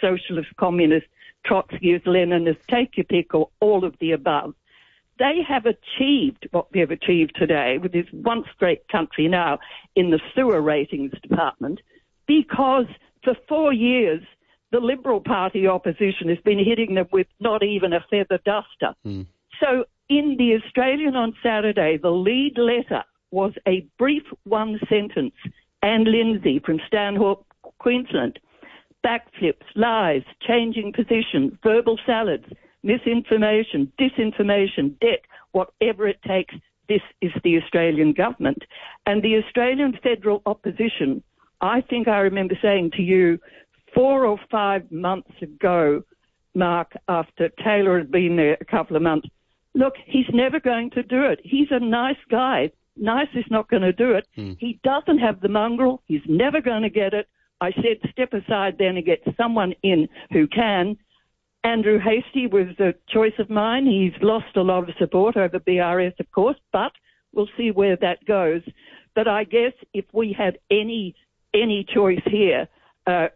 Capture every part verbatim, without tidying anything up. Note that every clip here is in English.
socialist, communist, Trotskyist, Leninist, take your pick, or all of the above. They have achieved what we have achieved today with this once great country now in the sewer ratings department because for four years the Liberal Party opposition has been hitting them with not even a feather duster. Mm. So in the Australian on Saturday, the lead letter was a brief one sentence. Anne Lindsay from Stanhope, Queensland. Backflips, lies, changing positions, verbal salads, misinformation, disinformation, debt, whatever it takes, this is the Australian government. And the Australian federal opposition, I think I remember saying to you four or five months ago, Mark, after Taylor had been there a couple of months, look, he's never going to do it. He's a nice guy. Nice is not going to do it. Mm. He doesn't have the mongrel. He's never going to get it. I said step aside then and get someone in who can. Andrew Hastie was a choice of mine. He's lost a lot of support over B R S, of course, but we'll see where that goes. But I guess if we had any any choice here, uh,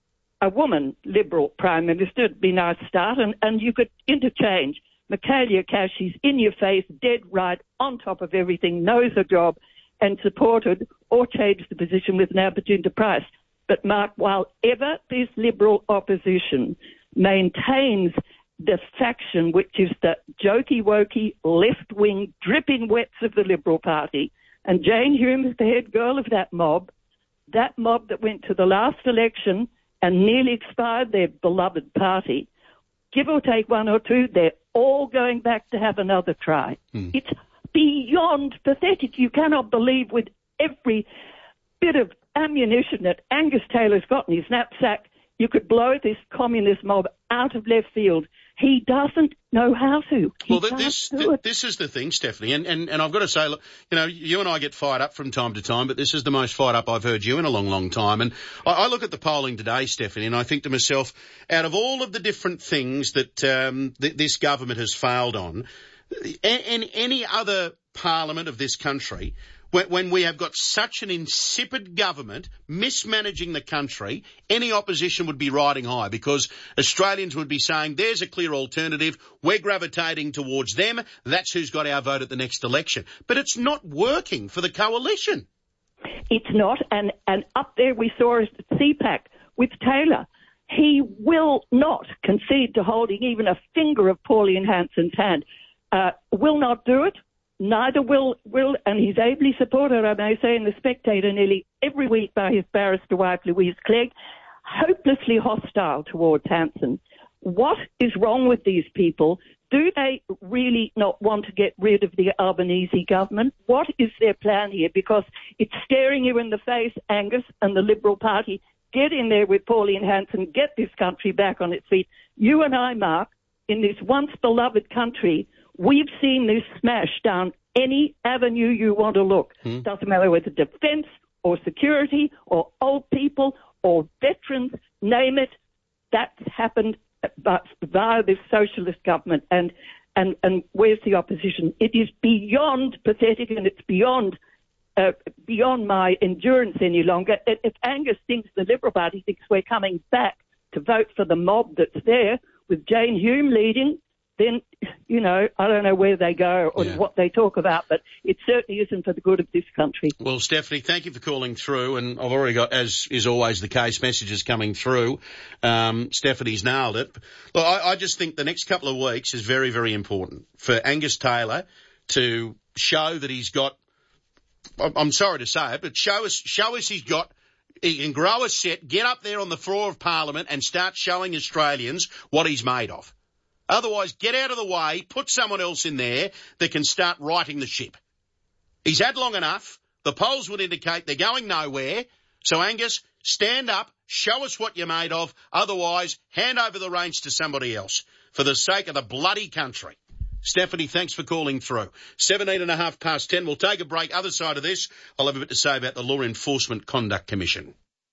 a woman Liberal Prime Minister would be a nice start, and, and you could interchange. Michaelia Cash, she's in your face, dead right, on top of everything, knows her job, and supported, or changed the position with Nabarjunta Price. But Mark, while ever this Liberal opposition maintains the faction which is the jokey-wokey, left-wing, dripping wets of the Liberal Party, and Jane Hume is the head girl of that mob, that mob that went to the last election and nearly expired their beloved party, give or take one or two, they're all going back to have another try. Hmm. It's beyond pathetic. You cannot believe with every bit of ammunition that Angus Taylor's got in his knapsack, you could blow this communist mob out of left field. He doesn't know how to. He well, this th- this is the thing, Stephanie, and, and, and I've got to say, look, you know, you and I get fired up from time to time, but this is the most fired up I've heard you in a long, long time. And I, I look at the polling today, Stephanie, and I think to myself, out of all of the different things that um, th- this government has failed on, in any other parliament of this country, when we have got such an insipid government mismanaging the country, any opposition would be riding high because Australians would be saying, there's a clear alternative, we're gravitating towards them, that's who's got our vote at the next election. But it's not working for the coalition. It's not, and, and up there we saw at C PAC with Taylor. He will not concede to holding even a finger of Pauline Hanson's hand, uh, will not do it. Neither will, will, and he's ably supported, I may say, in The Spectator nearly every week by his barrister wife, Louise Clegg, hopelessly hostile towards Hanson. What is wrong with these people? Do they really not want to get rid of the Albanese government? What is their plan here? Because it's staring you in the face, Angus, and the Liberal Party. Get in there with Pauline Hanson, get this country back on its feet. You and I, Mark, in this once beloved country, we've seen this smash down any avenue you want to look. Hmm. Doesn't matter whether defence or security or old people or veterans, name it. That's happened but via this socialist government. And, and, and where's the opposition? It is beyond pathetic and it's beyond uh, beyond my endurance any longer. If Angus thinks the Liberal Party thinks we're coming back to vote for the mob that's there with Jane Hume leading, then, you know, I don't know where they go or yeah. what they talk about, but it certainly isn't for the good of this country. Well, Stephanie, thank you for calling through, and I've already got, as is always the case, messages coming through. Um, Stephanie's nailed it. Look, I, I just think the next couple of weeks is very, very important for Angus Taylor to show that he's got, I'm sorry to say it, but show us, show us he's got, he can grow a set, get up there on the floor of Parliament and start showing Australians what he's made of. Otherwise, get out of the way, put someone else in there that can start righting the ship. He's had long enough. The polls would indicate they're going nowhere. So, Angus, stand up, show us what you're made of. Otherwise, hand over the reins to somebody else for the sake of the bloody country. Stephanie, thanks for calling through. seventeen and a half past ten. We'll take a break. Other side of this, I'll have a bit to say about the Law Enforcement Conduct Commission.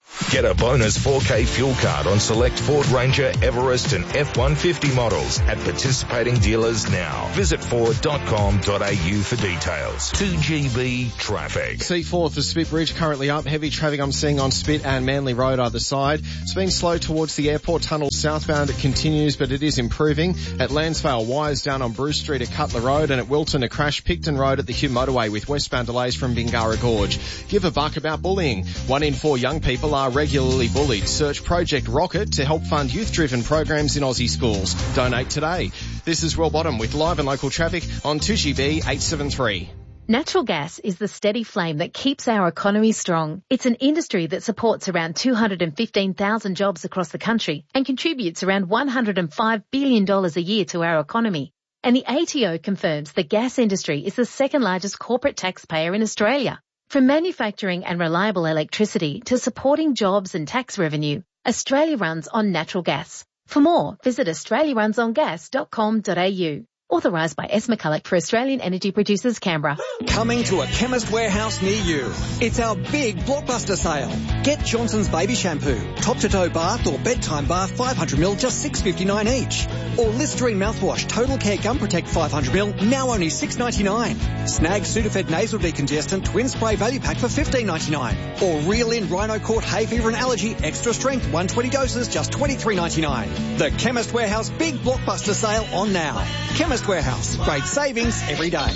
Get a bonus four K fuel card on select Ford Ranger, Everest and F one fifty models at participating dealers now. Visit ford dot com dot a u for details. two G B traffic. C four for Spit Bridge currently up. Heavy traffic I'm seeing on Spit and Manly Road either side. It's been slow towards the airport tunnel southbound. It continues, but it is improving. At Lansvale, wires down on Bruce Street at Cutler Road, and at Wilton, a crash Picton Road at the Hume Motorway with westbound delays from Bingara Gorge. Give a buck about bullying. One in four young people are regularly bullied. Search Project Rocket to help fund youth-driven programs in Aussie schools. Donate today. This is Will Bottom with live and local traffic on two G B eight seven three. Natural gas is the steady flame that keeps our economy strong. It's an industry that supports around two hundred fifteen thousand jobs across the country and contributes around one hundred five billion dollars a year to our economy. And the A T O confirms the gas industry is the second largest corporate taxpayer in Australia. From manufacturing and reliable electricity to supporting jobs and tax revenue, Australia runs on natural gas. For more, visit australia runs on gas dot com dot a u. Authorised by S. McCulloch for Australian Energy Producers, Canberra. Coming to a Chemist Warehouse near you. It's our big blockbuster sale. Get Johnson's Baby Shampoo, top-to-toe bath or bedtime bath five hundred milliliters, just six dollars fifty-nine each. Or Listerine mouthwash, Total Care Gum Protect five hundred milliliters, now only six dollars ninety-nine. Snag Sudafed Nasal Decongestant Twin Spray Value Pack for fifteen dollars ninety-nine. Or Reel In Rhino Court Hay Fever and Allergy Extra Strength one hundred twenty doses, just twenty-three dollars ninety-nine. The Chemist Warehouse big blockbuster sale on now. Chemist Warehouse. Great savings every day.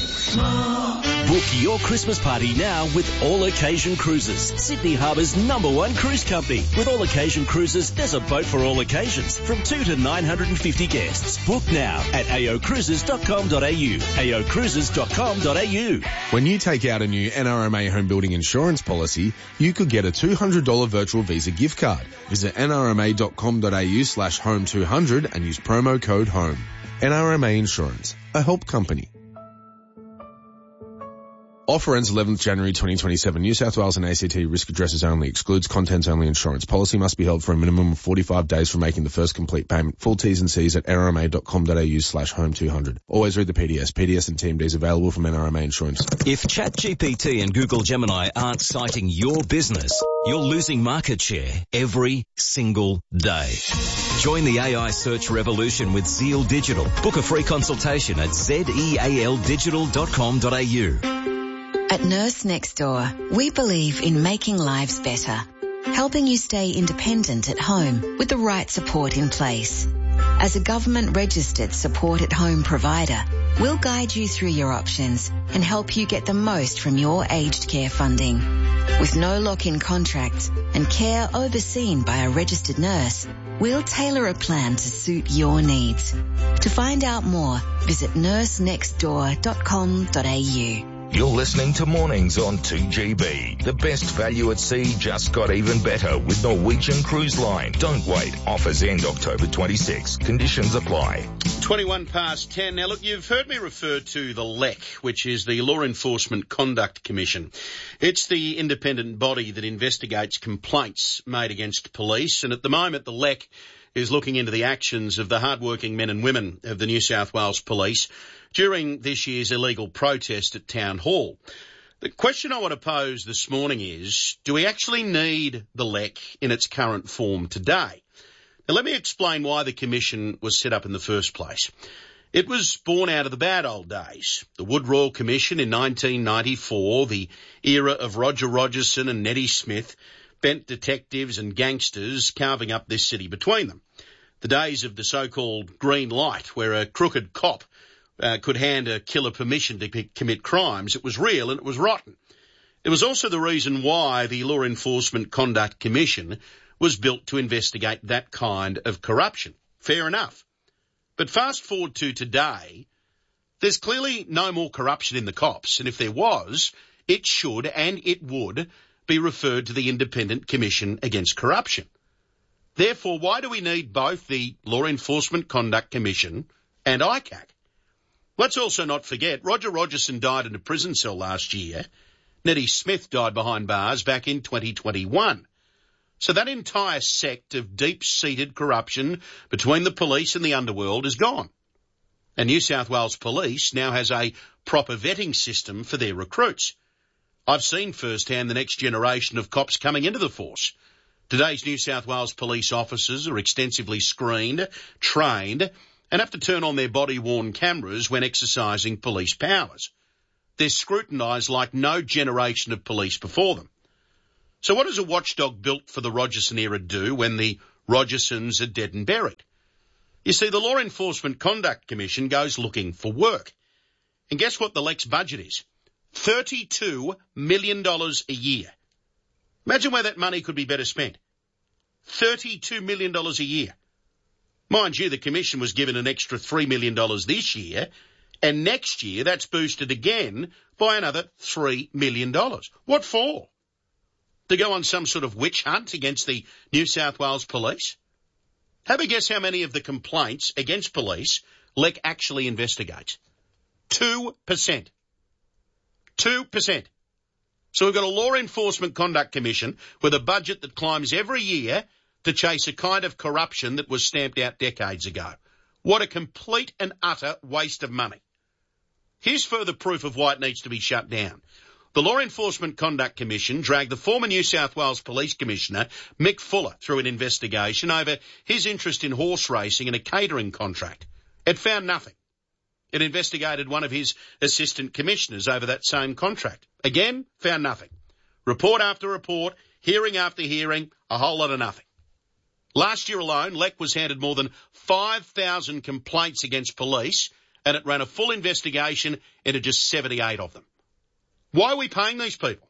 Book your Christmas party now with All Occasion Cruises, Sydney Harbour's number one cruise company. With All Occasion Cruises, there's a boat for all occasions, from two to nine hundred fifty guests. Book now at a o cruises dot com dot a u, a o cruises dot com dot a u. When you take out a new N R M A home building insurance policy, you could get a two hundred dollars virtual Visa gift card. Visit n r m a dot com dot a u slash home two hundred and use promo code HOME. N R M A Insurance, a help company. Offer ends eleventh January twenty twenty-seven. New South Wales and A C T risk addresses only. Excludes contents only insurance. Policy must be held for a minimum of forty-five days from making the first complete payment. Full T's and C's at n r m a dot com dot a u slash home two hundred. Always read the P D S. P D S and T M Ds available from N R M A Insurance. If ChatGPT and Google Gemini aren't citing your business, you're losing market share every single day. Join the A I search revolution with Zeal Digital. Book a free consultation at zeal digital dot com dot a u. At Nurse Next Door, we believe in making lives better, helping you stay independent at home with the right support in place. As a government-registered support-at-home provider, we'll guide you through your options and help you get the most from your aged care funding. With no lock-in contracts and care overseen by a registered nurse, we'll tailor a plan to suit your needs. To find out more, visit nurse next door dot com dot a u. You're listening to Mornings on two G B. The best value at sea just got even better with Norwegian Cruise Line. Don't wait. Offers end October twenty-sixth. Conditions apply. twenty-one past ten. Now, look, you've heard me refer to the L E C, which is the Law Enforcement Conduct Commission. It's the independent body that investigates complaints made against police, and at the moment the L E C is looking into the actions of the hard-working men and women of the New South Wales Police during this year's illegal protest at Town Hall. The question I want to pose this morning is, do we actually need the L E C in its current form today? Now, let me explain why the Commission was set up in the first place. It was born out of the bad old days. The Wood Royal Commission in nineteen ninety-four, the era of Roger Rogerson and Nettie Smith, bent detectives and gangsters carving up this city between them. The days of the so-called green light, where a crooked cop uh, could hand a killer permission to p- commit crimes. It was real and it was rotten. It was also the reason why the Law Enforcement Conduct Commission was built to investigate that kind of corruption. Fair enough. But fast forward to today, there's clearly no more corruption in the cops, and if there was, it should and it would be referred to the Independent Commission Against Corruption. Therefore, why do we need both the Law Enforcement Conduct Commission and I C A C? Let's also not forget, Roger Rogerson died in a prison cell last year. Nettie Smith died behind bars back in twenty twenty-one. So that entire sect of deep-seated corruption between the police and the underworld is gone. And New South Wales Police now has a proper vetting system for their recruits. I've seen firsthand the next generation of cops coming into the force. Today's New South Wales police officers are extensively screened, trained, and have to turn on their body-worn cameras when exercising police powers. They're scrutinised like no generation of police before them. So what does a watchdog built for the Rogerson era do when the Rogersons are dead and buried? You see, the Law Enforcement Conduct Commission goes looking for work. And guess what the Lex budget is? thirty-two million dollars a year. Imagine where that money could be better spent. thirty-two million dollars a year. Mind you, the Commission was given an extra three million dollars this year, and next year that's boosted again by another three million dollars. What for? To go on some sort of witch hunt against the New South Wales Police? Have a guess how many of the complaints against police L E C actually investigates. Two percent. Two percent. So we've got a Law Enforcement Conduct Commission with a budget that climbs every year to chase a kind of corruption that was stamped out decades ago. What a complete and utter waste of money. Here's further proof of why it needs to be shut down. The Law Enforcement Conduct Commission dragged the former New South Wales Police Commissioner, Mick Fuller, through an investigation over his interest in horse racing and a catering contract. It found nothing. It investigated one of his assistant commissioners over that same contract. Again, found nothing. Report after report, hearing after hearing, a whole lot of nothing. Last year alone, L E C was handed more than five thousand complaints against police, and it ran a full investigation into just seventy-eight of them. Why are we paying these people?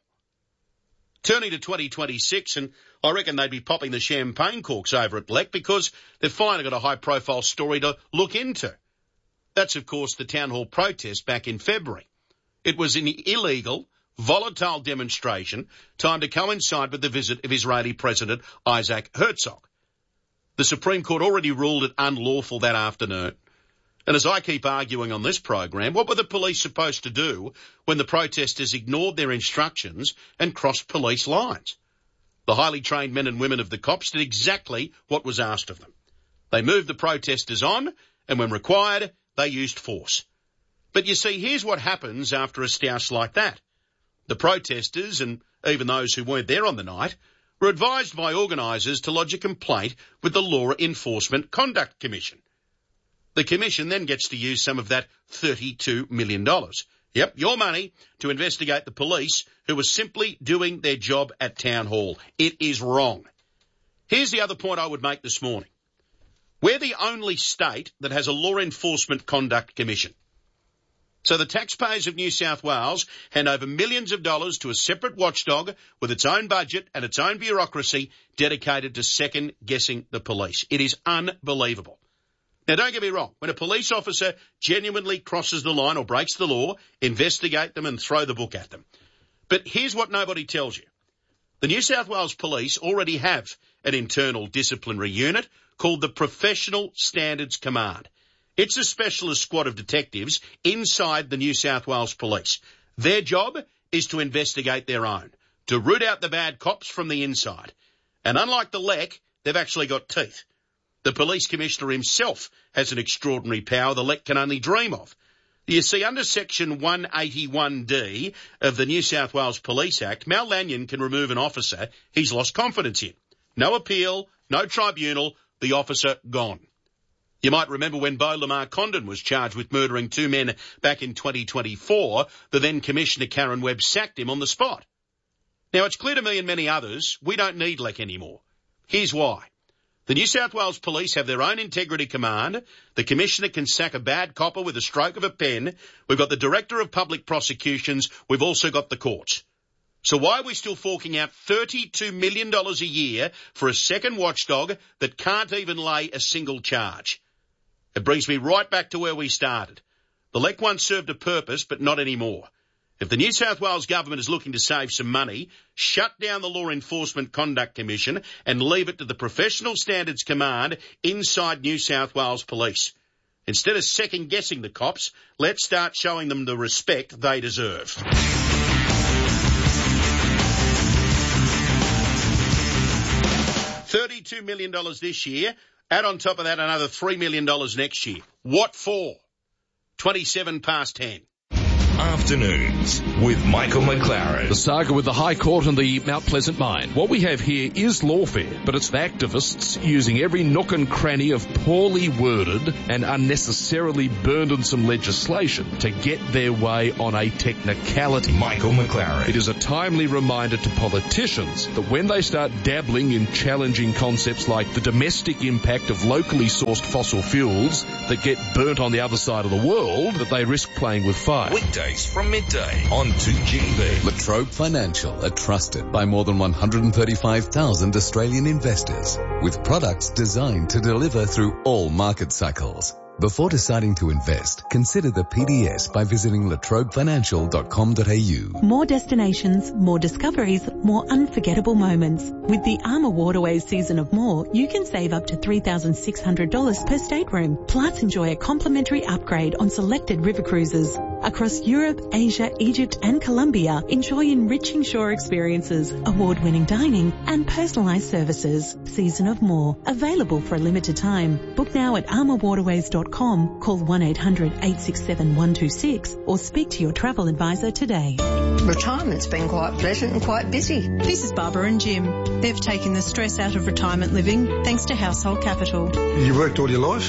Turning to twenty twenty-six, and I reckon they'd be popping the champagne corks over at L E C because they've finally got a high-profile story to look into. That's, of course, the town hall protest back in February. It was an illegal, volatile demonstration timed to coincide with the visit of Israeli President Isaac Herzog. The Supreme Court already ruled it unlawful that afternoon. And as I keep arguing on this program, what were the police supposed to do when the protesters ignored their instructions and crossed police lines? The highly trained men and women of the cops did exactly what was asked of them. They moved the protesters on, and when required, they used force. But you see, here's what happens after a stoush like that. The protesters, and even those who weren't there on the night, were advised by organisers to lodge a complaint with the Law Enforcement Conduct Commission. The Commission then gets to use some of that thirty-two million dollars. Yep, your money to investigate the police who were simply doing their job at Town Hall. It is wrong. Here's the other point I would make this morning. We're the only state that has a Law Enforcement Conduct Commission. So the taxpayers of New South Wales hand over millions of dollars to a separate watchdog with its own budget and its own bureaucracy dedicated to second-guessing the police. It is unbelievable. Now, don't get me wrong. When a police officer genuinely crosses the line or breaks the law, investigate them and throw the book at them. But here's what nobody tells you. The New South Wales Police already have an internal disciplinary unit called the Professional Standards Command. It's a specialist squad of detectives inside the New South Wales Police. Their job is to investigate their own, to root out the bad cops from the inside. And unlike the L E C, they've actually got teeth. The Police Commissioner himself has an extraordinary power the L E C can only dream of. You see, under Section one eighty-one D of the New South Wales Police Act, Mal Lanyon can remove an officer he's lost confidence in. No appeal, no tribunal, the officer gone. You might remember when Beau Lamar Condon was charged with murdering two men back in twenty twenty-four, the then Commissioner Karen Webb sacked him on the spot. Now, it's clear to me and many others we don't need L E C anymore. Here's why. The New South Wales Police have their own integrity command. The Commissioner can sack a bad copper with a stroke of a pen. We've got the Director of Public Prosecutions. We've also got the courts. So why are we still forking out thirty-two million dollars a year for a second watchdog that can't even lay a single charge? It brings me right back to where we started. The L E C once served a purpose, but not anymore. If the New South Wales government is looking to save some money, shut down the Law Enforcement Conduct Commission and leave it to the Professional Standards Command inside New South Wales Police. Instead of second-guessing the cops, let's start showing them the respect they deserve. thirty-two million dollars this year. Add on top of that another three million dollars next year. What for? twenty-seven past ten. Afternoons with Michael McLaren. The saga with the High Court and the Mount Pleasant mine. What we have here is lawfare, but it's the activists using every nook and cranny of poorly worded and unnecessarily burdensome legislation to get their way on a technicality. Michael McLaren. It is a timely reminder to politicians that when they start dabbling in challenging concepts like the domestic impact of locally sourced fossil fuels that get burnt on the other side of the world, that they risk playing with fire. Weekdays from midday on two G B. La Trobe Financial are trusted by more than one hundred thirty-five thousand Australian investors with products designed to deliver through all market cycles. Before deciding to invest, consider the P D S by visiting la trobe financial dot com dot a u. More destinations, more discoveries, more unforgettable moments. With the Armour Waterways Season of More, you can save up to three thousand six hundred dollars per stateroom. Plus enjoy a complimentary upgrade on selected river cruises. Across Europe, Asia, Egypt and Colombia, enjoy enriching shore experiences, award-winning dining and personalised services. Season of More, available for a limited time. Book now at armour waterways dot com, call one eight hundred eight six seven one two six or speak to your travel advisor today. Retirement's been quite pleasant and quite busy. This is Barbara and Jim. They've taken the stress out of retirement living thanks to Household Capital. You worked all your life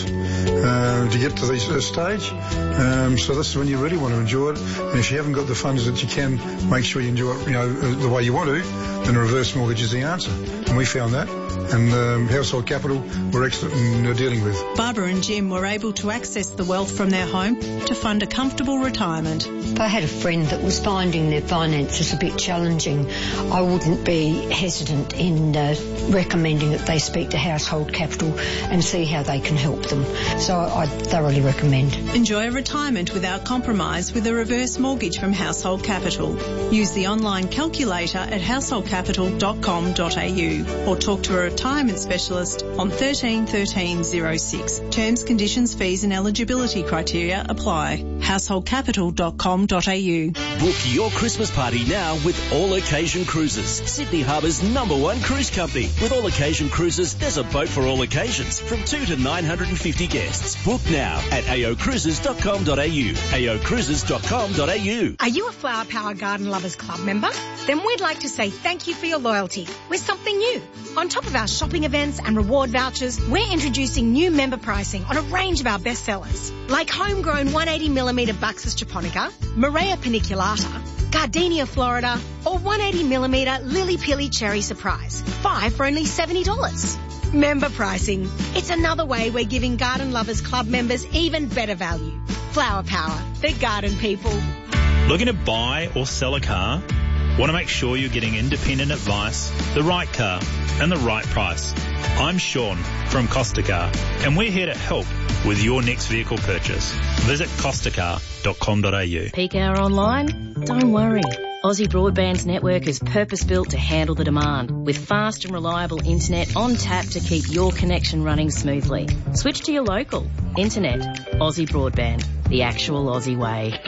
uh, to get to this uh, stage, um, so this is when you really want to enjoy it. And if you haven't got the funds that you can make sure you enjoy it, you know, the way you want to, then a reverse mortgage is the answer. And we found that. And um, Household Capital were excellent in uh, dealing with. Barbara and Jim were able to access the wealth from their home to fund a comfortable retirement. If I had a friend that was finding their finances a bit challenging, I wouldn't be hesitant in uh, recommending that they speak to Household Capital and see how they can help them. So I thoroughly recommend. Enjoy a retirement without compromise with a reverse mortgage from Household Capital. Use the online calculator at household capital dot com dot a u or talk to a retirement specialist on thirteen thirteen oh six. Terms, conditions, fees and eligibility criteria apply. household capital dot com dot a u. Book your Christmas party now with All Occasion Cruises, Sydney Harbour's number one cruise company. With All Occasion Cruises, there's a boat for all occasions, from two to nine hundred fifty guests. Book now at a o cruises dot com dot a u. a o cruises dot com dot a u. Are you a Flower Power Garden Lovers Club member? Then we'd like to say thank you for your loyalty with something new. On top of our shopping events and reward vouchers, we're introducing new member pricing on a range of our bestsellers, like homegrown one eighty millimetre Buxus japonica, Morea paniculata, Gardenia Florida, or one eighty millimetre Lily Pilly Cherry Surprise, five for only seventy dollars. Member pricing. It's another way we're giving Garden Lovers Club members even better value. Flower Power, the garden people. Looking to buy or sell a car? Want to make sure you're getting independent advice, the right car, and the right price. I'm Sean from Costa Car, and we're here to help with your next vehicle purchase. Visit costa car dot com dot a u. Peak hour online? Don't worry. Aussie Broadband's network is purpose-built to handle the demand, with fast and reliable internet on tap to keep your connection running smoothly. Switch to your local. Internet. Aussie Broadband. The actual Aussie way.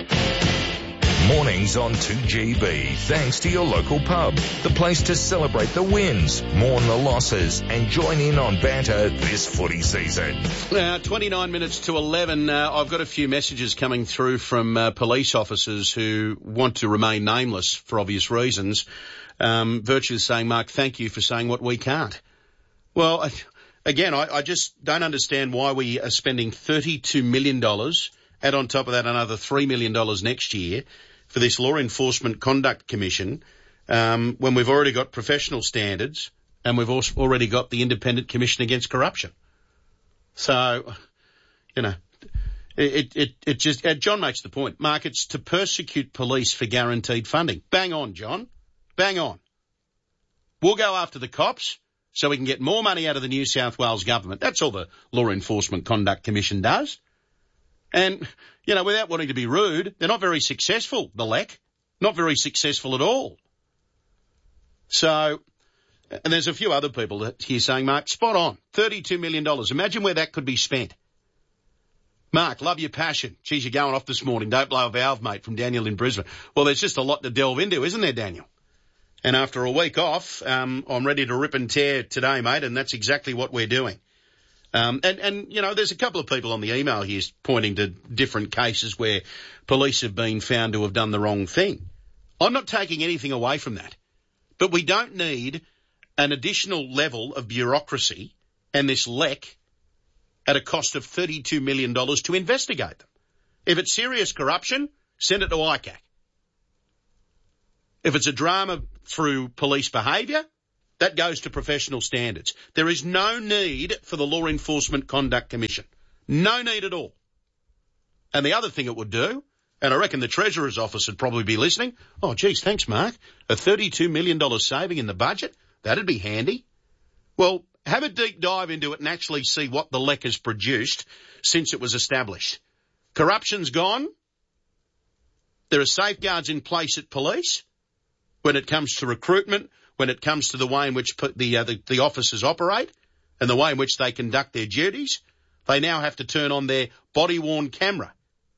Mornings on two G B, thanks to your local pub. The place to celebrate the wins, mourn the losses, and join in on banter this footy season. Now, twenty-nine minutes to eleven, uh, I've got a few messages coming through from uh, police officers who want to remain nameless for obvious reasons. Um, virtually saying, Mark, thank you for saying what we can't. Well, I, again, I, I just don't understand why we are spending thirty-two million dollars, and on top of that another three million dollars next year, for this Law Enforcement Conduct Commission, um, when we've already got professional standards and we've also already got the Independent Commission Against Corruption. So, you know, it, it, it just, uh, John makes the point, Mark, it's to persecute police for guaranteed funding. Bang on, John. Bang on. We'll go after the cops so we can get more money out of the New South Wales government. That's all the Law Enforcement Conduct Commission does. And, you know, without wanting to be rude, they're not very successful, the L E C. Not very successful at all. So, and there's a few other people here saying, Mark, spot on, thirty-two million dollars. Imagine where that could be spent. Mark, love your passion. Geez, you're going off this morning. Don't blow a valve, mate, from Daniel in Brisbane. Well, there's just a lot to delve into, isn't there, Daniel? And after a week off, um, I'm ready to rip and tear today, mate, and that's exactly what we're doing. Um, and, and, you know, there's a couple of people on the email here pointing to different cases where police have been found to have done the wrong thing. I'm not taking anything away from that. But we don't need an additional level of bureaucracy and this L E C at a cost of thirty-two million dollars to investigate them. If it's serious corruption, send it to I C A C. If it's a drama through police behaviour, that goes to professional standards. There is no need for the Law Enforcement Conduct Commission. No need at all. And the other thing it would do, and I reckon the Treasurer's Office would probably be listening, oh, geez, thanks, Mark, a thirty-two million dollars saving in the budget, that'd be handy. Well, have a deep dive into it and actually see what the L E C has produced since it was established. Corruption's gone. There are safeguards in place at police when it comes to recruitment, when it comes to the way in which the, uh, the the officers operate and the way in which they conduct their duties. They now have to turn on their body-worn camera.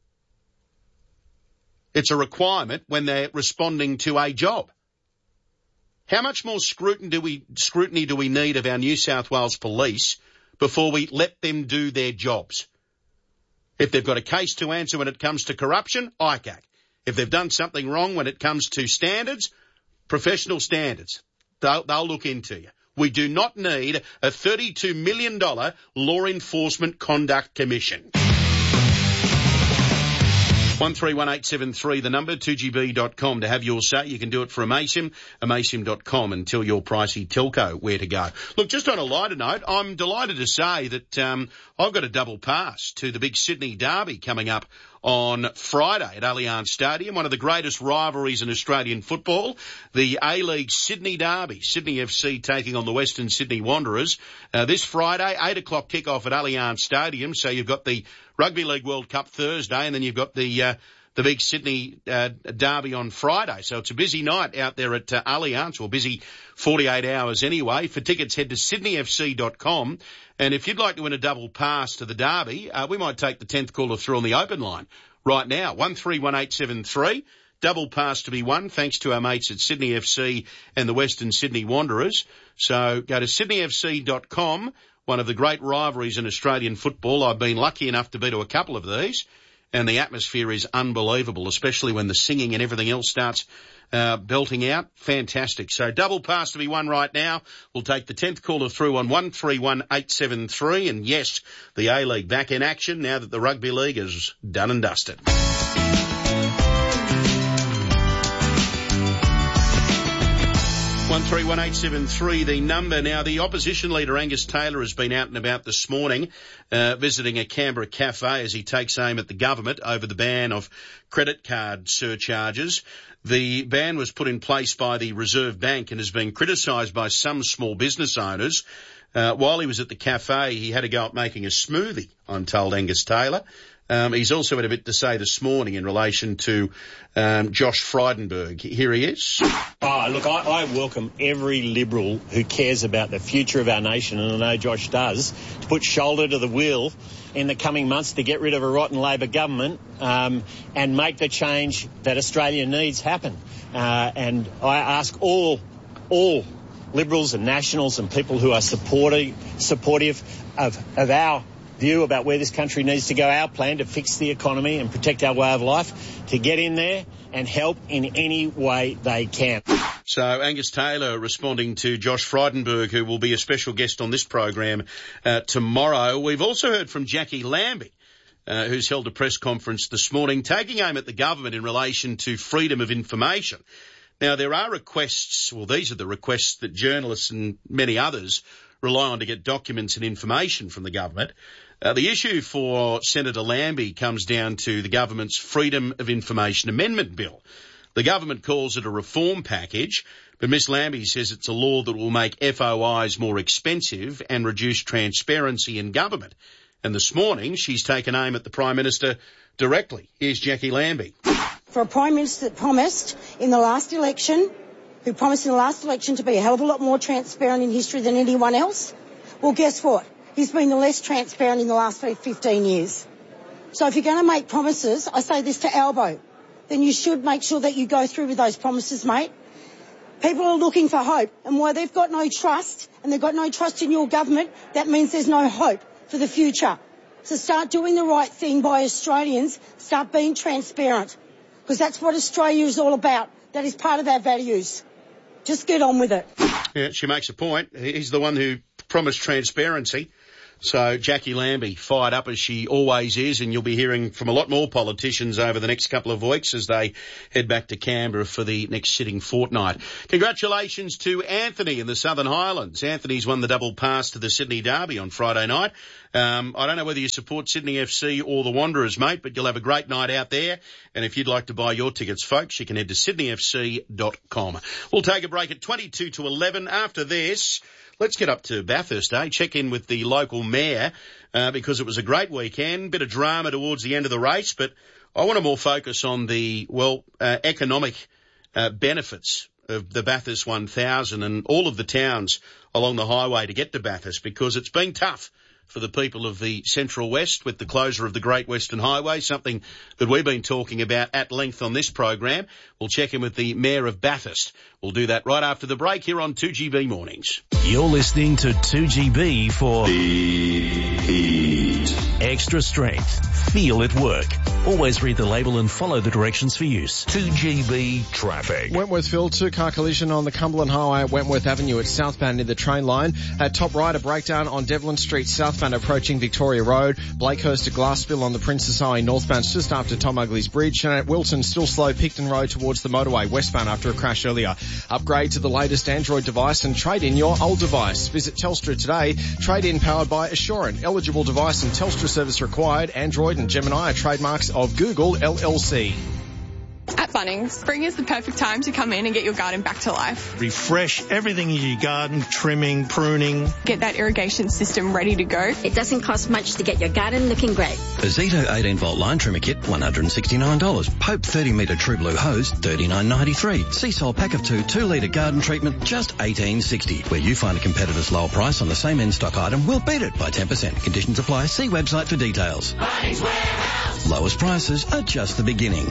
It's a requirement when they're responding to a job. How much more scrutiny do we scrutiny do we need of our New South Wales police before we let them do their jobs? If they've got a case to answer when it comes to corruption, I C A C. If they've done something wrong when it comes to standards, professional standards, they'll, they'll look into you. We do not need a thirty-two million dollars Law Enforcement Conduct Commission. one three one eight seven three, the number, two G B dot com to have your say. You can do it for Amaysim, amaysim dot com, and tell your pricey telco where to go. Look, just on a lighter note, I'm delighted to say that um, I've got a double pass to the big Sydney Derby coming up on Friday at Allianz Stadium, one of the greatest rivalries in Australian football, the A-League Sydney Derby, Sydney F C taking on the Western Sydney Wanderers. Uh, this Friday, eight o'clock kickoff at Allianz Stadium, so you've got the Rugby League World Cup Thursday, and then you've got the uh, the big Sydney uh, Derby on Friday. So it's a busy night out there at uh, Allianz, or busy forty-eight hours anyway. For tickets, head to sydney f c dot com. And if you'd like to win a double pass to the Derby, uh, we might take the tenth caller through on the open line right now. one three one eight seven three. Double pass to be won, thanks to our mates at Sydney F C and the Western Sydney Wanderers. So go to sydney f c dot com, one of the great rivalries in Australian football. I've been lucky enough to be to a couple of these, and the atmosphere is unbelievable, especially when the singing and everything else starts uh, belting out. Fantastic. So double pass to be won right now. We'll take the tenth caller through on one three one eight seven three. And yes, the A-League back in action now that the Rugby League is done and dusted. one three one eight seven three, the number. Now, the opposition leader, Angus Taylor, has been out and about this morning, uh, visiting a Canberra cafe as he takes aim at the government over the ban of credit card surcharges. The ban was put in place by the Reserve Bank and has been criticised by some small business owners. Uh, while he was at the cafe, he had a go at making a smoothie, I'm told, Angus Taylor. Um, he's also had a bit to say this morning in relation to um, Josh Frydenberg. Here he is. Oh, look, I, I welcome every Liberal who cares about the future of our nation, and I know Josh does, to put shoulder to the wheel in the coming months to get rid of a rotten Labor government um, and make the change that Australia needs happen. Uh, and I ask all, all Liberals and Nationals and people who are supportive, supportive of, of our view about where this country needs to go, our plan to fix the economy and protect our way of life, to get in there and help in any way they can. So Angus Taylor responding to Josh Frydenberg, who will be a special guest on this program uh, tomorrow. We've also heard from Jackie Lambie, uh, who's held a press conference this morning, taking aim at the government in relation to freedom of information. Now, there are requests, well, these are the requests that journalists and many others rely on to get documents and information from the government. Uh, the issue for Senator Lambie comes down to the government's Freedom of Information Amendment Bill. The government calls it a reform package, but Miss Lambie says it's a law that will make F O Is more expensive and reduce transparency in government. And this morning, she's taken aim at the Prime Minister directly. Here's Jackie Lambie. For a Prime Minister that promised in the last election, who promised in the last election to be a hell of a lot more transparent in history than anyone else, well, guess what? He's been the less transparent in the last fifteen years. So if you're going to make promises, I say this to Albo, then you should make sure that you go through with those promises, mate. People are looking for hope, and while they've got no trust, and they've got no trust in your government, that means there's no hope for the future. So start doing the right thing by Australians. Start being transparent, because that's what Australia is all about. That is part of our values. Just get on with it. Yeah, she makes a point. He's the one who promised transparency. So Jackie Lambie, fired up as she always is, and you'll be hearing from a lot more politicians over the next couple of weeks as they head back to Canberra for the next sitting fortnight. Congratulations to Anthony in the Southern Highlands. Anthony's won the double pass to the Sydney Derby on Friday night. Um, I don't know whether you support Sydney F C or the Wanderers, mate, but you'll have a great night out there. And if you'd like to buy your tickets, folks, you can head to sydney f c dot com. We'll take a break at twenty-two to eleven. After this, let's get up to Bathurst, eh? Check in with the local mayor, uh, because it was a great weekend. Bit of drama towards the end of the race, but I want to more focus on the, well, uh, economic uh, benefits of the Bathurst one thousand and all of the towns along the highway to get to Bathurst, because it's been tough for the people of the Central West with the closure of the Great Western Highway, something that we've been talking about at length on this program. We'll check in with the Mayor of Bathurst. We'll do that right after the break here on two G B Mornings. You're listening to two G B for Heat. Extra strength. Feel it work. Always read the label and follow the directions for use. two G B traffic. Wentworthville, two-car collision on the Cumberland Highway at Wentworth Avenue at southbound near the train line. At top right, a breakdown on Devlin Street southbound approaching Victoria Road. Blakehurst, a glass spill on the Princess Highway northbound just after Tom Ugley's Bridge. And at Wilton, still slow Picton Road towards the motorway westbound after a crash earlier. Upgrade to the latest Android device and trade in your old device. Visit Telstra today. Trade in powered by Assurant. Eligible device and Telstra service required. Android and Gemini are trademarks of Google L L C. At Bunnings, spring is the perfect time to come in and get your garden back to life. Refresh everything in your garden, trimming, pruning. Get that irrigation system ready to go. It doesn't cost much to get your garden looking great. A Zito eighteen volt line trimmer kit, one hundred sixty-nine dollars. Pope thirty metre True Blue hose, thirty-nine ninety-three. Seasol pack of two, two litre garden treatment, just eighteen sixty. Where you find a competitor's lower price on the same in-stock item, we'll beat it by ten percent. Conditions apply. See website for details. Bunnings Warehouse. Lowest prices are just the beginning.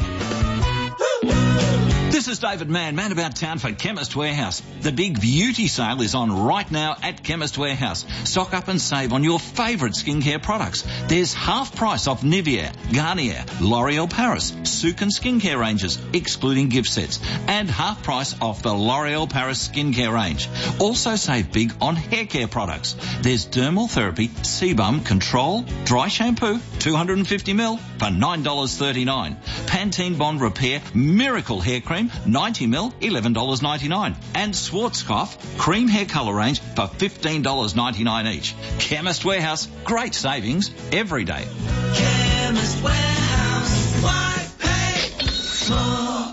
This is David Mann, man about town for Chemist Warehouse. The big beauty sale is on right now at Chemist Warehouse. Stock up and save on your favourite skincare products. There's half price off Nivea, Garnier, L'Oreal Paris, Sukin skincare ranges, excluding gift sets, and half price off the L'Oreal Paris skincare range. Also save big on hair care products. There's Dermal Therapy, Sebum Control, Dry Shampoo, two hundred fifty milliliters for nine dollars thirty-nine. Pantene Bond Repair, Miracle Hair Cream, ninety milliliters, eleven dollars ninety-nine. And Schwarzkopf Cream Hair Colour Range for fifteen dollars ninety-nine each. Chemist Warehouse, great savings every day. Chemist Warehouse, why pay more?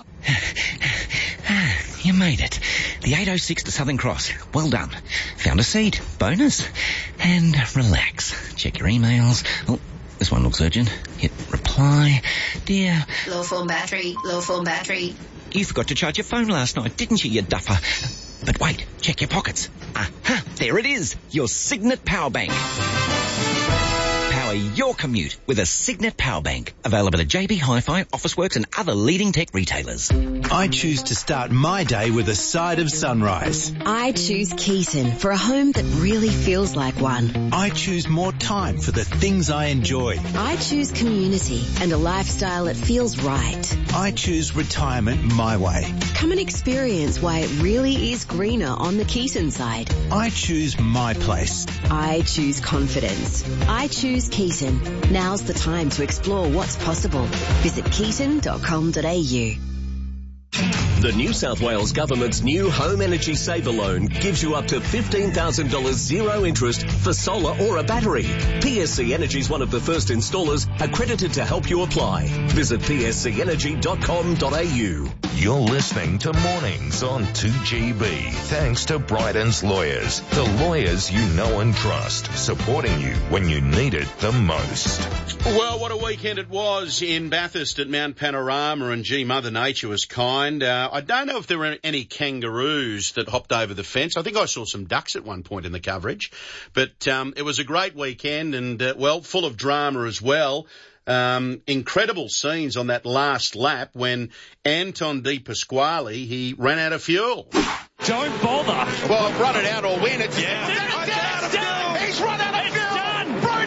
You made it. The eight oh six to Southern Cross. Well done. Found a seat. Bonus. And relax. Check your emails. Oh, this one looks urgent. Hit reply. Dear. Low form battery, low form battery. You forgot to charge your phone last night, didn't you, you duffer? But wait, check your pockets. Aha, there it is. Your Signet Power Bank. Power your commute with a Signet Power Bank. Available at J B Hi-Fi, Officeworks and other leading tech retailers. I choose to start my day with a side of sunrise. I choose Keaton for a home that really feels like one. I choose more time for the things I enjoy. I choose community and a lifestyle that feels right. I choose retirement my way. Come and experience why it really is greener on the Keaton side. I choose my place. I choose confidence. I choose Keaton. Now's the time to explore what's possible. Visit keaton dot com dot a u. The New South Wales Government's new Home Energy Saver Loan gives you up to fifteen thousand dollars zero interest for solar or a battery. P S C Energy is one of the first installers accredited to help you apply. Visit p s c energy dot com dot a u. You're listening to Mornings on two G B. Thanks to Bryden's Lawyers, the lawyers you know and trust, supporting you when you need it the most. Well, what a weekend it was in Bathurst at Mount Panorama, and gee, Mother Nature was kind. Uh, I don't know if there were any kangaroos that hopped over the fence. I think I saw some ducks at one point in the coverage. But um, it was a great weekend and, uh, well, full of drama as well. Um, incredible scenes on that last lap when Anton De Pasquale, he ran out of fuel. Don't bother. Well, run it out or win. It's, yeah. it's, it's, it's done. He's run out of fuel. Done. Brody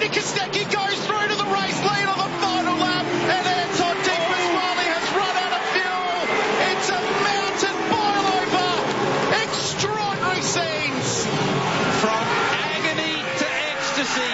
Kostecki goes through to the race lead on the final lap, and Anton De Pasquale has run out of fuel. It's a mountain boil over. Extraordinary scenes. From agony to ecstasy.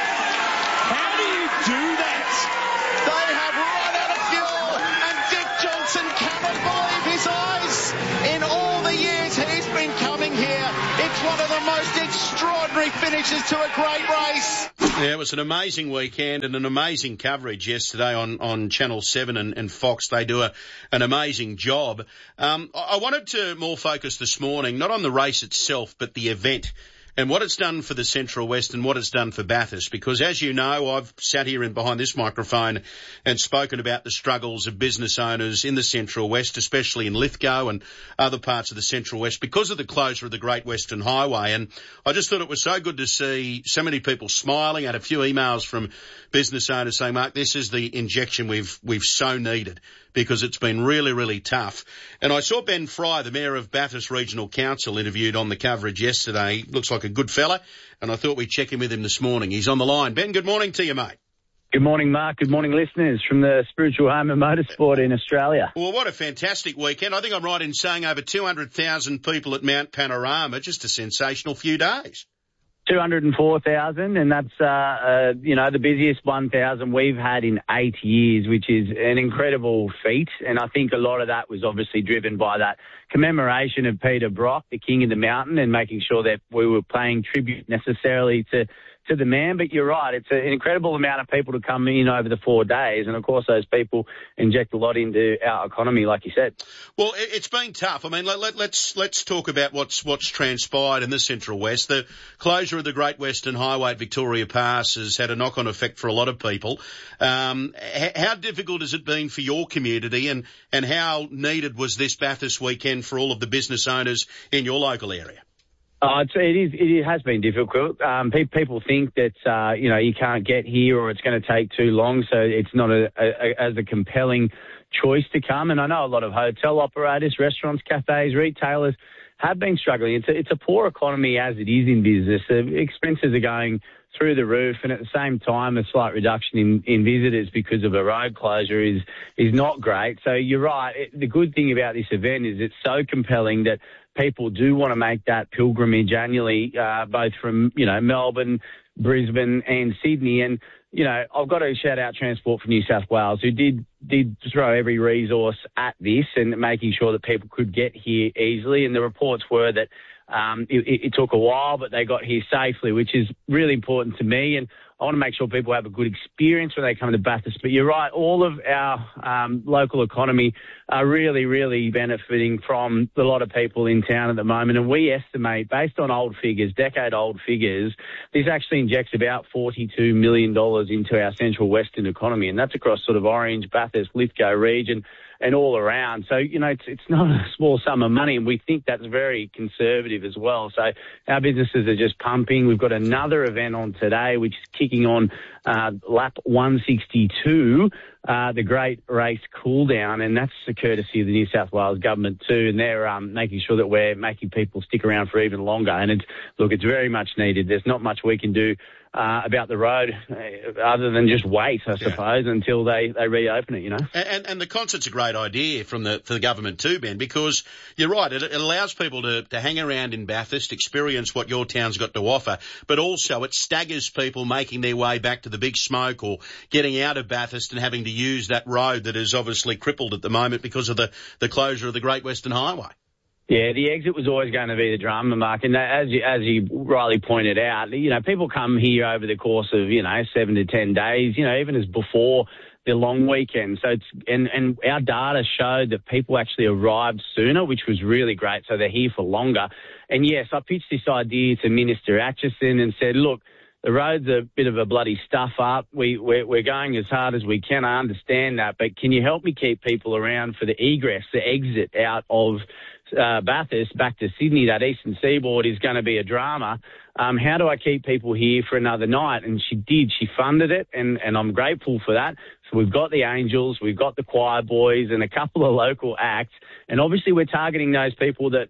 How do you do that? They have run out of fuel, and Dick Johnson cannot believe his eyes. In all the years he's been coming here, it's one of the most extraordinary finishes to a great race. Yeah, it was an amazing weekend and an amazing coverage yesterday on, on Channel seven and, and Fox. They do a, an amazing job. Um, I, I wanted to more focus this morning, not on the race itself, but the event and what it's done for the Central West and what it's done for Bathurst. Because as you know, I've sat here in behind this microphone and spoken about the struggles of business owners in the Central West, especially in Lithgow and other parts of the Central West, because of the closure of the Great Western Highway. And I just thought it was so good to see so many people smiling. I had a few emails from business owners saying, Mark, this is the injection we've we've so needed, because it's been really, really tough. And I saw Ben Fry, the Mayor of Bathurst Regional Council, interviewed on the coverage yesterday. Looks like a good fella, and I thought we'd check in with him this morning. He's on the line. Ben, good morning to you, mate. Good morning, Mark. Good morning, listeners from the spiritual home of motorsport in Australia. Well, what a fantastic weekend. I think I'm right in saying over two hundred thousand people at Mount Panorama. Just a sensational few days. two hundred four thousand, and that's, uh, uh, you know, the busiest one thousand we've had in eight years, which is an incredible feat. And I think a lot of that was obviously driven by that commemoration of Peter Brock, the King of the Mountain, and making sure that we were paying tribute necessarily to to the man. But you're right, it's an incredible amount of people to come in over the four days. And, of course, those people inject a lot into our economy, like you said. Well, it's been tough. I mean, let, let, let's let's talk about what's what's transpired in the Central West. The closure of the Great Western Highway at Victoria Pass has had a knock-on effect for a lot of people. Um, h- how difficult has it been for your community, and, and how needed was this Bathurst weekend for all of the business owners in your local area? Uh, it's, it is. It has been difficult. Um, pe- people think that uh, you know you can't get here, or it's going to take too long, so it's not a, a, a, as a compelling choice to come. And I know a lot of hotel operators, restaurants, cafes, retailers have been struggling. It's a, it's a poor economy as it is in business. The expenses are going through the roof, and at the same time, a slight reduction in, in visitors because of a road closure is is not great. So you're right. It, the good thing about this event is it's so compelling that people do want to make that pilgrimage annually, uh, both from, you know, Melbourne, Brisbane and Sydney. And, you know, I've got to shout out Transport for New South Wales, who did did throw every resource at this and making sure that people could get here easily. And the reports were that um, it, it took a while, but they got here safely, which is really important to me. And I want to make sure people have a good experience when they come to Bathurst. But you're right, all of our um, local economy are really, really benefiting from a lot of people in town at the moment. And we estimate, based on old figures, decade-old figures, this actually injects about forty-two million dollars into our Central Western economy. And that's across sort of Orange, Bathurst, Lithgow region and all around. So, you know, it's it's not a small sum of money, and we think that's very conservative as well. So our businesses are just pumping. We've got another event on today, which is kicking on uh, lap one sixty-two, uh, the Great Race Cool Down, and that's the courtesy of the New South Wales government too, and they're um, making sure that we're making people stick around for even longer. And it's, look, it's very much needed. There's not much we can do Uh, about the road, uh, other than just wait, I suppose, yeah. until they, they reopen it, you know. And, and the concert's a great idea from the for the government too, Ben, because you're right, it, it allows people to, to hang around in Bathurst, experience what your town's got to offer, but also it staggers people making their way back to the Big Smoke or getting out of Bathurst and having to use that road that is obviously crippled at the moment because of the, the closure of the Great Western Highway. Yeah, the exit was always going to be the drama, Mark. And as you, as you rightly pointed out, you know, people come here over the course of, you know, seven to ten days, you know, even as before the long weekend. So it's, and, and our data showed that people actually arrived sooner, which was really great. So they're here for longer. And yes, I pitched this idea to Minister Atchison and said, look, the road's a bit of a bloody stuff up. We, we're, we're going as hard as we can. I understand that. But can you help me keep people around for the egress, the exit out of Uh, Bathurst back to Sydney? That eastern seaboard is going to be a drama. Um, how do I keep people here for another night? And she did. She funded it, and, and I'm grateful for that. So we've got the Angels, we've got the Choir Boys and a couple of local acts. And obviously we're targeting those people that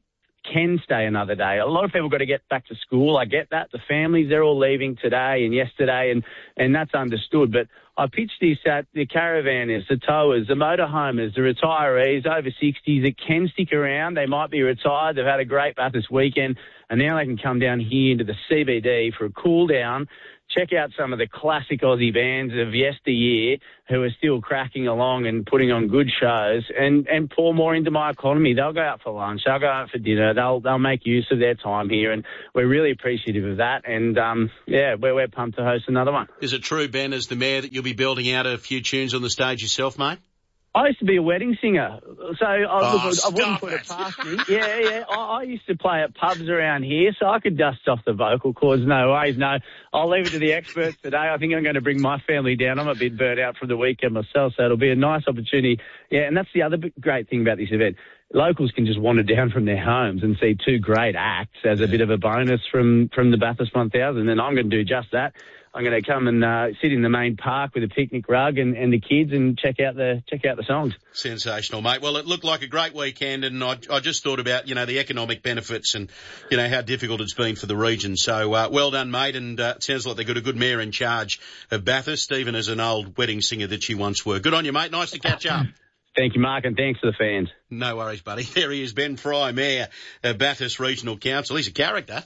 can stay another day. A lot of people got to get back to school. I get that. The families, they're all leaving today and yesterday, and, and that's understood. But I pitched this at the caravanners, the towers, the motorhomers, the retirees, over sixties that can stick around. They might be retired. They've had a great Bathurst weekend, and now they can come down here into the C B D for a cool down. Check out some of the classic Aussie bands of yesteryear who are still cracking along and putting on good shows, and, and pour more into my economy. They'll go out for lunch. They'll go out for dinner. They'll they'll make use of their time here, and we're really appreciative of that. And, um, yeah, we're, we're pumped to host another one. Is it true, Ben, as the mayor, that you'll be building out a few tunes on the stage yourself, mate? I used to be a wedding singer, so I, Oh, look, I wouldn't put it past me. Yeah, yeah. I, I used to play at pubs around here, so I could dust off the vocal cords. No worries, no. I'll leave it to the experts today. I think I'm going to bring my family down. I'm a bit burnt out from the weekend myself, so it'll be a nice opportunity. Yeah, and that's the other great thing about this event. Locals can just wander down from their homes and see two great acts as a bit of a bonus from, from the Bathurst one thousand, and I'm going to do just that. I'm going to come and uh, sit in the main park with a picnic rug and, and the kids and check out the check out the songs. Sensational, mate. Well, it looked like a great weekend, and I, I just thought about, you know, the economic benefits and, you know, how difficult it's been for the region. So, uh, well done, mate, and uh, it sounds like they've got a good mayor in charge of Bathurst, even as an old wedding singer that you once were. Good on you, mate. Nice to catch up. Thank you, Mark, and thanks to the fans. No worries, buddy. There he is, Ben Fry, Mayor of Bathurst Regional Council. He's a character.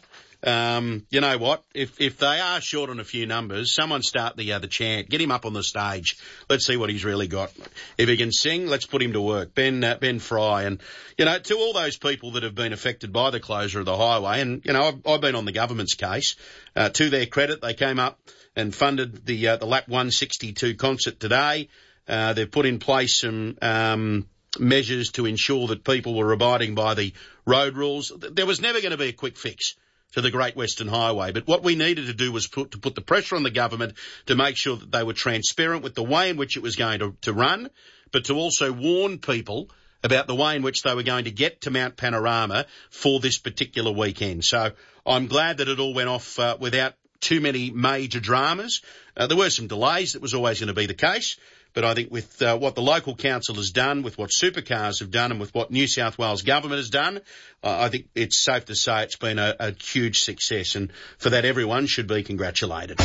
Um, you know what? If if they are short on a few numbers, someone start the other chant. Get him up on the stage. Let's see what he's really got. If he can sing, let's put him to work. Ben uh, Ben Fry, and you know, to all those people that have been affected by the closure of the highway, and you know, I've, I've been on the government's case. Uh, to their credit, they came up and funded the uh, the Lap one sixty-two concert today. Uh, they've put in place some um, measures to ensure that people were abiding by the road rules. There was never going to be a quick fix to the Great Western Highway, but what we needed to do was put, to put the pressure on the government to make sure that they were transparent with the way in which it was going to, to run, but to also warn people about the way in which they were going to get to Mount Panorama for this particular weekend. So I'm glad that it all went off uh, without too many major dramas. Uh, there were some delays. That was always going to be the case. But I think with uh, what the local council has done, with what Supercars have done, and with what New South Wales government has done, uh, I think it's safe to say it's been a, a huge success. And for that, everyone should be congratulated.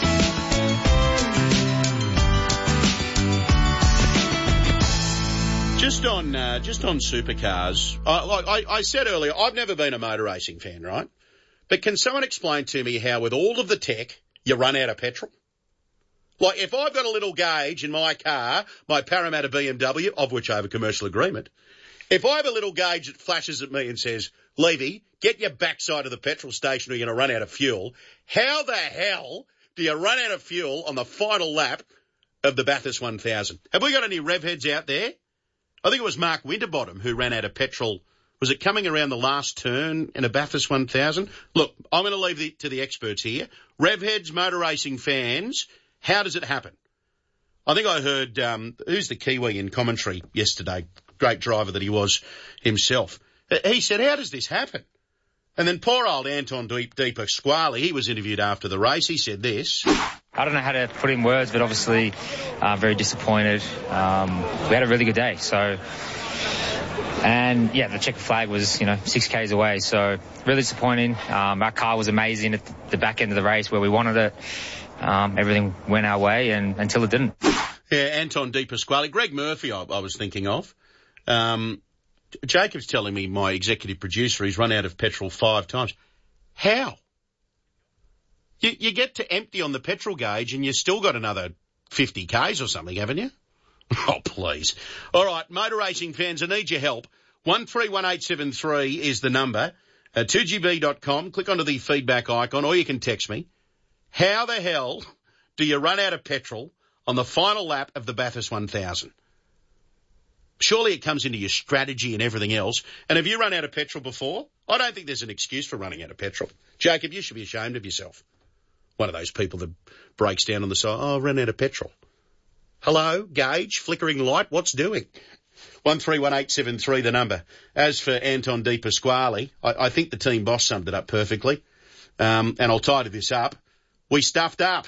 Just on uh, just on Supercars, uh, like I, I said earlier, I've never been a motor racing fan, right? But can someone explain to me how, with all of the tech, you run out of petrol? Like, if I've got a little gauge in my car, my Parramatta B M W, of which I have a commercial agreement, if I have a little gauge that flashes at me and says, Levy, get your backside of the petrol station or you're going to run out of fuel, how the hell do you run out of fuel on the final lap of the Bathurst one thousand? Have we got any rev heads out there? I think it was Mark Winterbottom who ran out of petrol. Was it coming around the last turn in a Bathurst one thousand? Look, I'm going to leave it to the experts here. Rev heads, motor racing fans, how does it happen? I think I heard, um, who's the Kiwi in commentary yesterday? Great driver that he was himself. He said, how does this happen? And then poor old Anton De Pasquale, he was interviewed after the race. He said this. I don't know how to put in words, but obviously uh, very disappointed. Um, we had a really good day, so... And, yeah, the checkered flag was, you know, six Ks away, so really disappointing. Um, our car was amazing at the back end of the race where we wanted it. Um, everything went our way and until it didn't. Yeah, Anton De Pasquale. Greg Murphy I, I was thinking of. Um, Jacob's telling me, my executive producer, he's run out of petrol five times. How? You, you get to empty on the petrol gauge and you still got another fifty Ks or something, haven't you? Oh, please. All right, motor racing fans, I need your help. one three one eight seven three is the number. Uh, two G B dot com, click onto the feedback icon, or you can text me. How the hell do you run out of petrol on the final lap of the Bathurst one thousand? Surely it comes into your strategy and everything else. And have you run out of petrol before? I don't think there's an excuse for running out of petrol. Jacob, you should be ashamed of yourself. One of those people that breaks down on the side. Oh, I ran out of petrol. Hello, gauge, flickering light, what's doing? one three one eight seven three, the number. As for Anton De Pasquale, I, I think the team boss summed it up perfectly. Um, and I'll tidy this up. We stuffed up.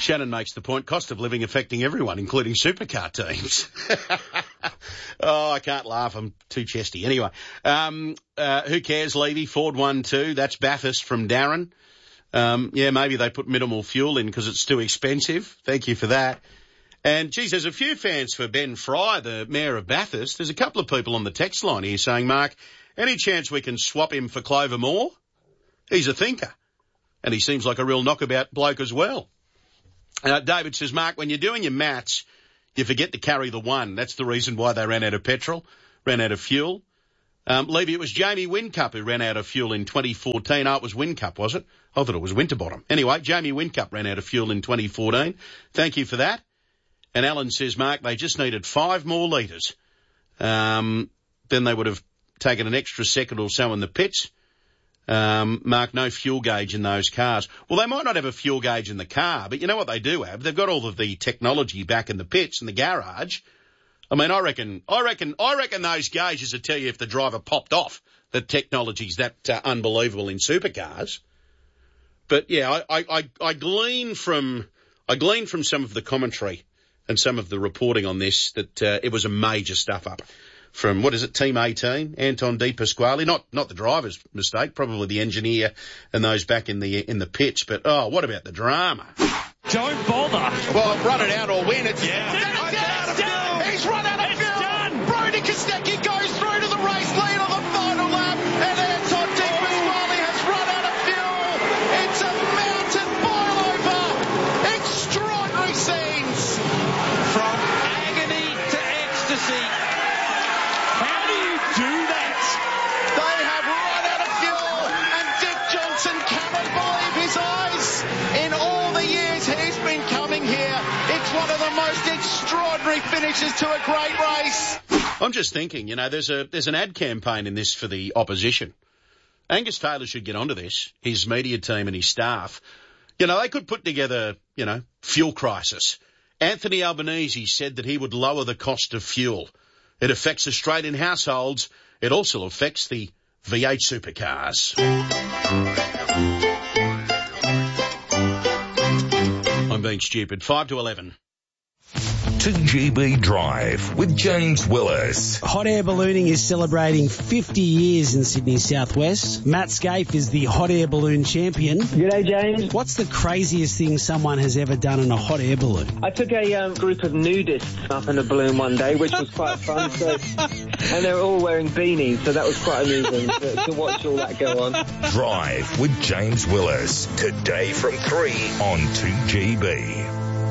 Shannon makes the point, cost of living affecting everyone, including supercar teams. Oh, I can't laugh. I'm too chesty. Anyway, um, uh, who cares, Levy? Ford one two. That's Bathurst from Darren. Um, yeah, maybe they put minimal fuel in because it's too expensive. Thank you for that. And, geez, there's a few fans for Ben Fry, the Mayor of Bathurst. There's a couple of people on the text line here saying, Mark, any chance we can swap him for Clover Moore? He's a thinker. And he seems like a real knockabout bloke as well. Uh, David says, Mark, when you're doing your maths, you forget to carry the one. That's the reason why they ran out of petrol, ran out of fuel. Um, Levy, it was Jamie Whincup who ran out of fuel in twenty fourteen. Oh, it was Whincup, was it? I thought it was Winterbottom. Anyway, Jamie Whincup ran out of fuel in twenty fourteen. Thank you for that. And Alan says, Mark, they just needed five more litres. Um, then they would have taken an extra second or so in the pits. Um, Mark, no fuel gauge in those cars. Well, they might not have a fuel gauge in the car, but you know what they do have? They've got all of the technology back in the pits and the garage. I mean, I reckon, I reckon, I reckon those gauges will tell you if the driver popped off. The technology's that uh, unbelievable in supercars. But yeah, I, I, I, I glean from, I glean from some of the commentary and some of the reporting on this that uh, it was a major stuff up. From, what is it, Team eighteen, Anton De Pasquale, not, not the driver's mistake, probably the engineer and those back in the, in the pits, but oh, what about the drama? Don't bother. Well, run it out or win. It's, yeah. it's, it's, it's done. done. He's run out of it's fuel. Done. Brody Kostecki goes through to the race lead on the final lap, and Anton De Pasquale has run out of fuel. It's a mountain boil over. Extraordinary scenes. From agony to ecstasy. How do you do that? They have run out of fuel, and Dick Johnson cannot believe his eyes. In all the years he's been coming here, it's one of the most extraordinary finishes to a great race. I'm just thinking, you know, there's a there's an ad campaign in this for the opposition. Angus Taylor should get onto this, his media team and his staff. You know, they could put together, you know, fuel crisis. Anthony Albanese said that he would lower the cost of fuel. It affects Australian households. It also affects the V eight supercars. I'm being stupid. five to eleven. two G B Drive with James Willis. Hot air ballooning is celebrating fifty years in Sydney Southwest. Matt Scaife is the hot air balloon champion. G'day, James. What's the craziest thing someone has ever done in a hot air balloon? I took a um, group of nudists up in a balloon one day, which was quite fun. So, and they were all wearing beanies, so that was quite amusing to, to watch all that go on. Drive with James Willis. Today from three on two G B.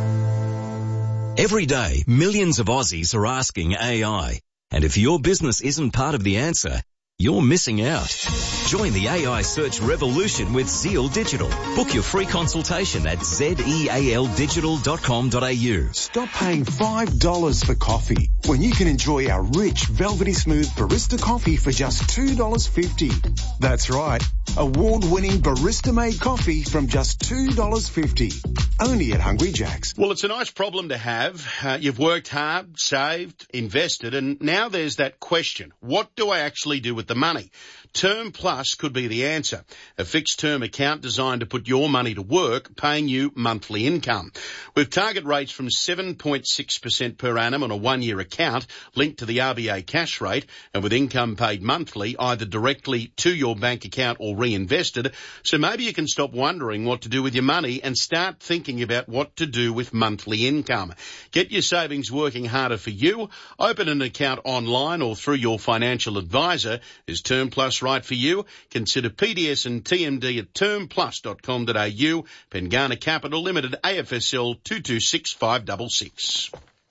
Every day, millions of Aussies are asking A I. And if your business isn't part of the answer, you're missing out. Join the A I search revolution with Zeal Digital. Book your free consultation at zeal digital dot com dot a u. Stop paying five dollars for coffee when you can enjoy our rich, velvety smooth barista coffee for just two dollars fifty. That's right. Award-winning barista-made coffee from just two dollars fifty. Only at Hungry Jack's. Well, it's a nice problem to have. Uh, you've worked hard, saved, invested, and now there's that question. What do I actually do with the money? Term Plus could be the answer. A fixed-term account designed to put your money to work, paying you monthly income. With target rates from seven point six percent per annum on a one-year account linked to the R B A cash rate, and with income paid monthly, either directly to your bank account or reinvested. So maybe you can stop wondering what to do with your money and start thinking about what to do with monthly income. Get your savings working harder for you. Open an account online or through your financial advisor. Is Term Plus right for you? Consider P D S and T M D at term plus dot com dot a u. Pengana Capital Limited, A F S L two two six five six six.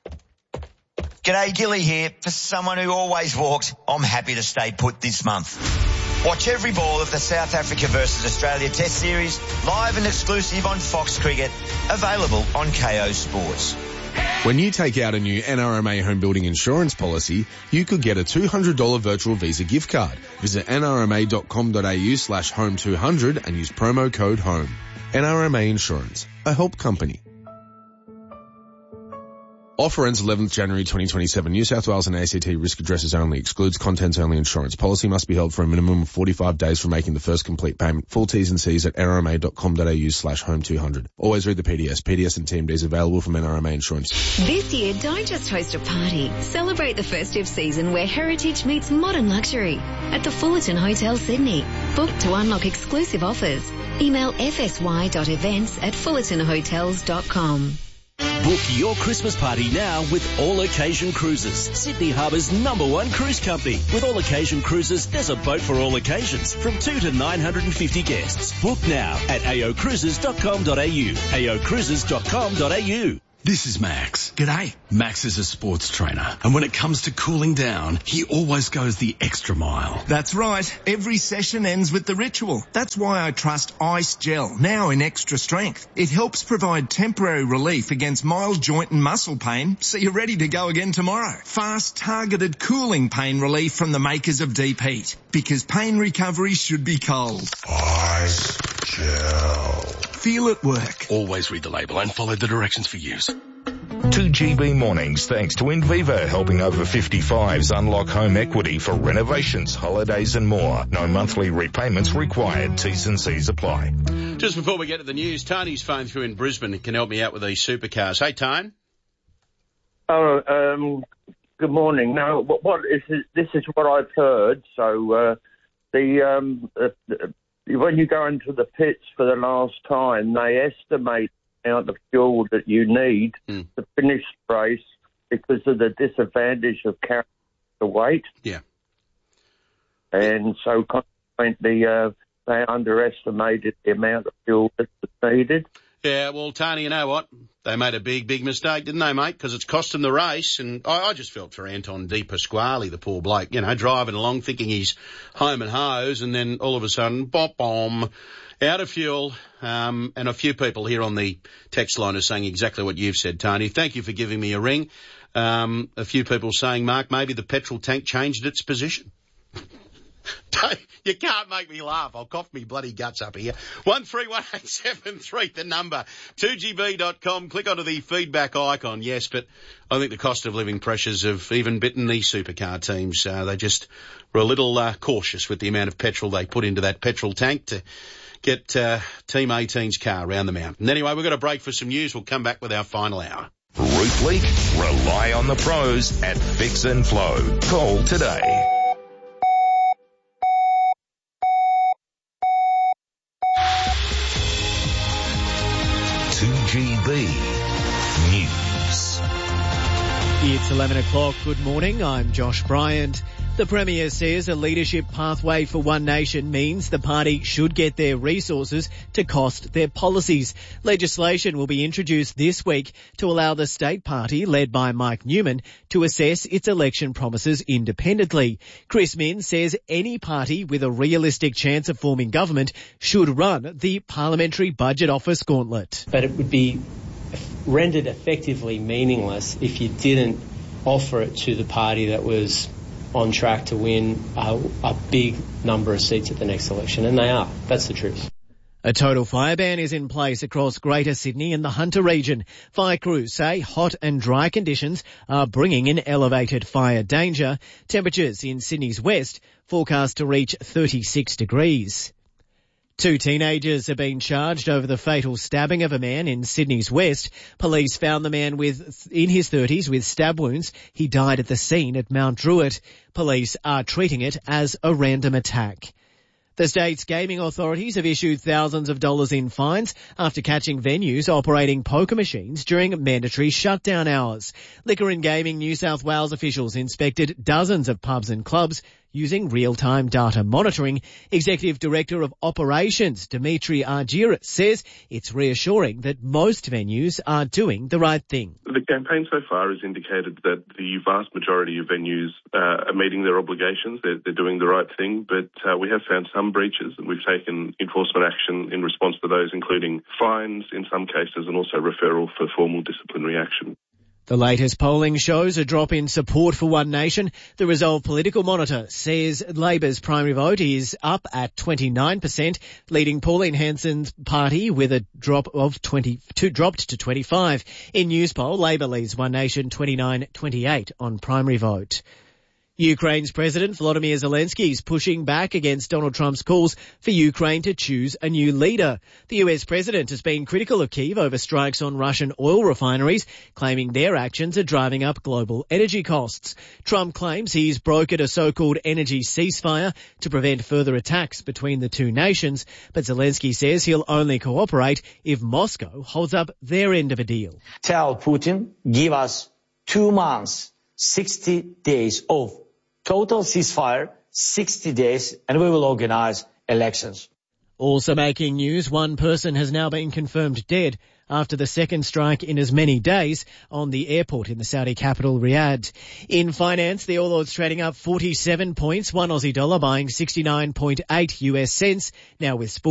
G'day, Gilly here. For someone who always walked, I'm happy to stay put this month. Watch every ball of the South Africa versus Australia Test Series live and exclusive on Fox Cricket, available on K O Sports. When you take out a new N R M A home building insurance policy, you could get a two hundred dollars virtual Visa gift card. Visit n r m a dot com dot a u slash home two hundred and use promo code HOME. N R M A Insurance, a help company. Offer ends eleventh January twenty twenty-seven. New South Wales and A C T risk addresses only. Excludes contents only insurance. Policy must be held for a minimum of forty-five days from making the first complete payment. Full T's and C's at nrma.com.au slash home 200. Always read the P D S. P D S and T M Ds available from N R M A Insurance. This year, don't just host a party. Celebrate the festive season where heritage meets modern luxury at the Fullerton Hotel, Sydney. Book to unlock exclusive offers. Email f s y dot events at fullerton hotels dot com. Book your Christmas party now with All Occasion Cruises, Sydney Harbour's number one cruise company. With All Occasion Cruises, there's a boat for all occasions, from two to nine hundred fifty guests. Book now at a o cruises dot com dot a u, a o cruises dot com dot a u. This is Max. G'day. Max is a sports trainer, and when it comes to cooling down, he always goes the extra mile. That's right. Every session ends with the ritual. That's why I trust Ice Gel, now in extra strength. It helps provide temporary relief against mild joint and muscle pain, so you're ready to go again tomorrow. Fast, targeted cooling pain relief from the makers of Deep Heat. Because pain recovery should be cold. Ice Gel. Feel it work. Always read the label and follow the directions for use. two G B mornings thanks to Inviva, helping over fifty-fives unlock home equity for renovations, holidays and more. No monthly repayments required. T's and C's apply. Just before we get to the news, Tony's phoned through in Brisbane and can help me out with these supercars. Hey, Tone. Oh, um, good morning. Now, what, what is it, this is what I've heard. So uh, the, um, uh, the when you go into the pits for the last time, they estimate out the fuel that you need mm. to finish the race because of the disadvantage of carrying the weight. Yeah. And so consequently, uh, they underestimated the amount of fuel that was needed. Yeah, well, Tony, you know what? They made a big, big mistake, didn't they, mate? Because it's cost them the race. And I, I just felt for Anton De Pasquale, the poor bloke, you know, driving along thinking he's home and hose, and then all of a sudden, bop, bomb, out of fuel. Um, and a few people here on the text line are saying exactly what you've said, Tony. Thank you for giving me a ring. Um, a few people saying, Mark, maybe the petrol tank changed its position. You can't make me laugh. I'll cough me bloody guts up here. one three one eight seven three, the number. two G B dot com. Click onto the feedback icon. Yes, but I think the cost of living pressures have even bitten these supercar teams. Uh, they just were a little uh, cautious with the amount of petrol they put into that petrol tank to get uh, Team eighteen's car round the mountain. Anyway, we've got a break for some news. We'll come back with our final hour. Roof leak? Rely on the pros at Fix and Flow. Call today. two G B News. It's eleven o'clock. Good morning. I'm Josh Bryant. The Premier says a leadership pathway for One Nation means the party should get their resources to cost their policies. Legislation will be introduced this week to allow the state party, led by Mike Newman, to assess its election promises independently. Chris Minns says any party with a realistic chance of forming government should run the Parliamentary Budget Office gauntlet. But it would be rendered effectively meaningless if you didn't offer it to the party that was on track to win a, a big number of seats at the next election, and they are. That's the truth. A total fire ban is in place across Greater Sydney and the Hunter region. Fire crews say hot and dry conditions are bringing in elevated fire danger. Temperatures in Sydney's west forecast to reach thirty-six degrees. Two teenagers have been charged over the fatal stabbing of a man in Sydney's west. Police found the man with in his thirties with stab wounds. He died at the scene at Mount Druitt. Police are treating it as a random attack. The state's gaming authorities have issued thousands of dollars in fines after catching venues operating poker machines during mandatory shutdown hours. Liquor and Gaming New South Wales officials inspected dozens of pubs and clubs using real-time data monitoring. Executive Director of Operations, Dimitri Argyris, says it's reassuring that most venues are doing the right thing. The campaign so far has indicated that the vast majority of venues uh, are meeting their obligations. They're, they're doing the right thing, but uh, we have found some breaches and we've taken enforcement action in response to those, including fines in some cases and also referral for formal disciplinary action. The latest polling shows a drop in support for One Nation. The Resolve Political Monitor says Labor's primary vote is up at twenty-nine percent, leading Pauline Hanson's party with a drop of twenty-two, dropped to twenty-five. In Newspoll, Labor leads One Nation twenty-nine twenty-eight on primary vote. Ukraine's President Volodymyr Zelensky is pushing back against Donald Trump's calls for Ukraine to choose a new leader. The U S president has been critical of Kyiv over strikes on Russian oil refineries, claiming their actions are driving up global energy costs. Trump claims he's brokered a so-called energy ceasefire to prevent further attacks between the two nations, but Zelensky says he'll only cooperate if Moscow holds up their end of a deal. Tell Putin, give us two months, sixty days of total ceasefire, sixty days, and we will organize elections. Also making news, one person has now been confirmed dead after the second strike in as many days on the airport in the Saudi capital, Riyadh. In finance, the All Ords trading up forty-seven points, one Aussie dollar buying sixty-nine point eight U S cents. Now with sport.